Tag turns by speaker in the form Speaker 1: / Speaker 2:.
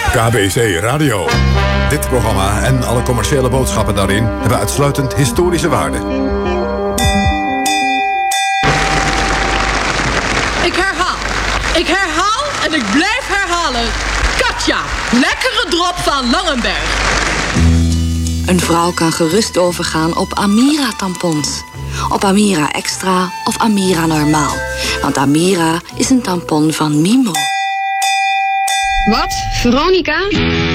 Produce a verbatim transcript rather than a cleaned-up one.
Speaker 1: K B C Radio. Dit programma en alle commerciële boodschappen daarin hebben uitsluitend historische waarde.
Speaker 2: Ik herhaal. Ik herhaal en ik blijf herhalen. Katja, lekkere drop van Langenberg.
Speaker 3: Een vrouw kan gerust overgaan op Amira tampons. Op Amira Extra of Amira Normaal. Want Amira is een tampon van Mimo.
Speaker 4: Wat? Veronica?